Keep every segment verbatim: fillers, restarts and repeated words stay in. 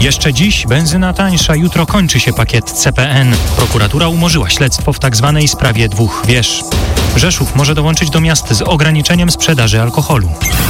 Jeszcze dziś benzyna tańsza, jutro kończy się pakiet C P N. Prokuratura umorzyła śledztwo w tzw. sprawie dwóch wież. Rzeszów może dołączyć do miast z ograniczeniem sprzedaży alkoholu.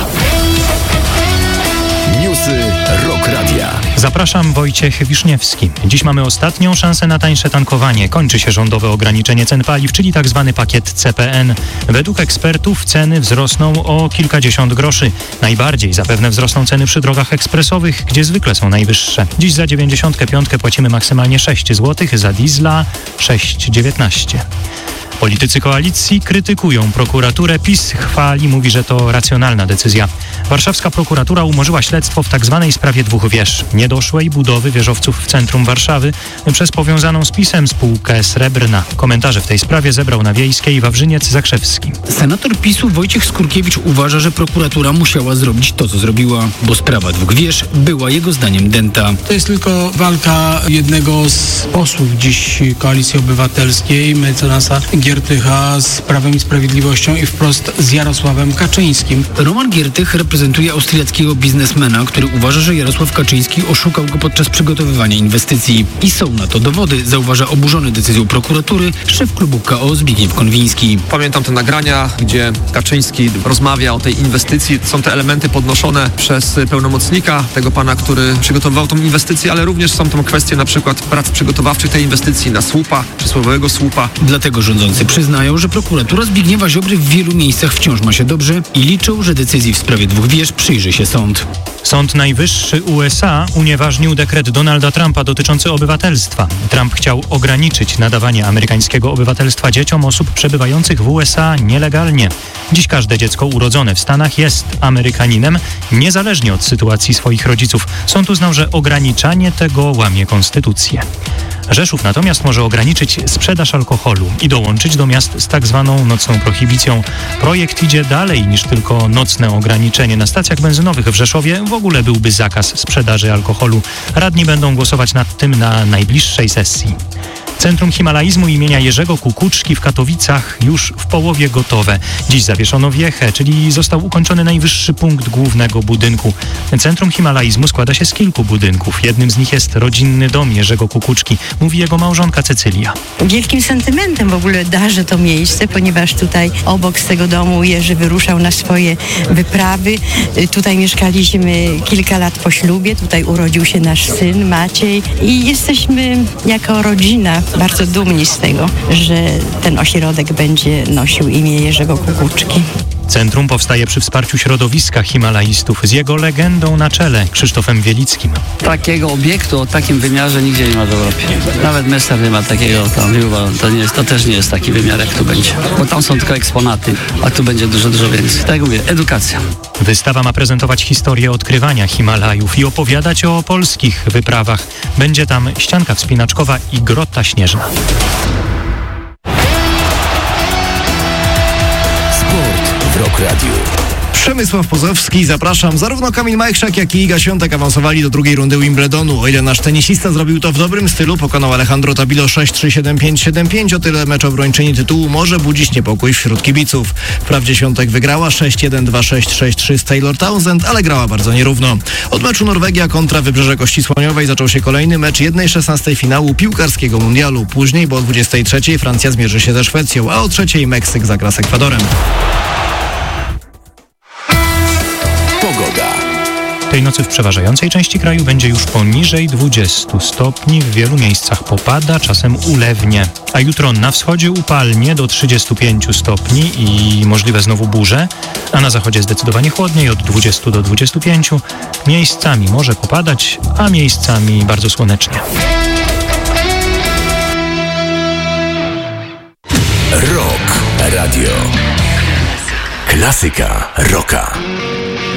Newsy Rock Radia. Zapraszam, Wojciech Wiszniewski. Dziś mamy ostatnią szansę na tańsze tankowanie. Kończy się rządowe ograniczenie cen paliw, czyli tzw. pakiet C P N. Według ekspertów ceny wzrosną o kilkadziesiąt groszy. Najbardziej zapewne wzrosną ceny przy drogach ekspresowych, gdzie zwykle są najwyższe. Dziś za dziewięćdziesiątkę pięć płacimy maksymalnie sześć złotych, za diesla sześć dziewiętnaście. Politycy koalicji krytykują prokuraturę. PiS chwali, mówi, że to racjonalna decyzja. Warszawska prokuratura umorzyła śledztwo w tzw. sprawie dwóch wież. Niedoszłej budowy wieżowców w centrum Warszawy przez powiązaną z PiS-em spółkę Srebrna. Komentarze w tej sprawie zebrał na Wiejskiej Wawrzyniec Zakrzewski. Senator PiS-u Wojciech Skurkiewicz uważa, że prokuratura musiała zrobić to, co zrobiła, bo sprawa dwóch wież była jego zdaniem dęta. To jest tylko walka jednego z posłów dziś Koalicji Obywatelskiej, mecenasa Giertycha, z Prawem i Sprawiedliwością i wprost z Jarosławem Kaczyńskim. Roman Giertych reprezentuje austriackiego biznesmena, który uważa, że Jarosław Kaczyński oszukał go podczas przygotowywania inwestycji. I są na to dowody, zauważa oburzony decyzją prokuratury szef klubu K O Zbigniew Konwiński. Pamiętam te nagrania, gdzie Kaczyński rozmawia o tej inwestycji. Są te elementy podnoszone przez pełnomocnika, tego pana, który przygotowywał tą inwestycję, ale również są tam kwestie na przykład prac przygotowawczych tej inwestycji na słupa, przysłowiowego słupa. Dlatego rządzący przyznają, że prokuratura Zbigniewa Ziobry w wielu miejscach wciąż ma się dobrze i liczą, że decyzji w sprawie dwóch wież przyjrzy się sąd. Sąd Najwyższy U S A unieważnił dekret Donalda Trumpa dotyczący obywatelstwa. Trump chciał ograniczyć nadawanie amerykańskiego obywatelstwa dzieciom osób przebywających w U S A nielegalnie. Dziś każde dziecko urodzone w Stanach jest Amerykaninem, niezależnie od sytuacji swoich rodziców. Sąd uznał, że ograniczanie tego łamie konstytucję. Rzeszów natomiast może ograniczyć sprzedaż alkoholu i dołączyć do miast z tak zwaną nocną prohibicją. Projekt idzie dalej niż tylko nocne ograniczenie. Na stacjach benzynowych w Rzeszowie w ogóle byłby zakaz sprzedaży alkoholu. Radni będą głosować nad tym na najbliższej sesji. Centrum Himalaizmu imienia Jerzego Kukuczki w Katowicach już w połowie gotowe. Dziś zawieszono wiechę, czyli został ukończony najwyższy punkt głównego budynku. Centrum Himalaizmu składa się z kilku budynków. Jednym z nich jest rodzinny dom Jerzego Kukuczki, mówi jego małżonka Cecylia. Wielkim sentymentem w ogóle darzę to miejsce, ponieważ tutaj obok z tego domu Jerzy wyruszał na swoje wyprawy. Tutaj mieszkaliśmy kilka lat po ślubie, tutaj urodził się nasz syn Maciej i jesteśmy jako rodzina bardzo dumni z tego, że ten ośrodek będzie nosił imię Jerzego Kukuczki. Centrum powstaje przy wsparciu środowiska himalaistów z jego legendą na czele, Krzysztofem Wielickim. Takiego obiektu o takim wymiarze nigdzie nie ma w Europie. Nawet Mester nie ma takiego, tam to, nie jest, to też nie jest taki wymiar, jak tu będzie. Bo tam są tylko eksponaty, a tu będzie dużo, dużo więcej. Tak jak mówię, edukacja. Wystawa ma prezentować historię odkrywania Himalajów i opowiadać o polskich wyprawach. Będzie tam ścianka wspinaczkowa i grota śnieżna. W Rock Radio. Przemysław Pozowski, zapraszam. Zarówno Kamil Majchrzak, jak i Iga Świątek awansowali do drugiej rundy Wimbledonu. O ile nasz tenisista zrobił to w dobrym stylu, pokonał Alejandro Tabilo sześć trzy, siedem pięć, siedem pięć, o tyle mecz obrończyni tytułu może budzić niepokój wśród kibiców. Wprawdzie Świątek wygrała sześć jeden, dwa sześć, sześć trzy z Taylor Townsend, ale grała bardzo nierówno. Od meczu Norwegia kontra Wybrzeże Kości Słoniowej zaczął się kolejny mecz jednej szesnastej finału piłkarskiego mundialu. Później, bo o dwudziestej trzeciej Francja zmierzy się ze Szwecją, a o trzeciej Meksyk zagra z Ekwadorem. Tej nocy w przeważającej części kraju będzie już poniżej dwudziestu stopni, w wielu miejscach popada, czasem ulewnie. A jutro na wschodzie upalnie do trzydziestu pięciu stopni i możliwe znowu burze, a na zachodzie zdecydowanie chłodniej od dwudziestu do dwudziestu pięciu. Miejscami może popadać, a miejscami bardzo słonecznie. Rock Radio. Klasyka rocka.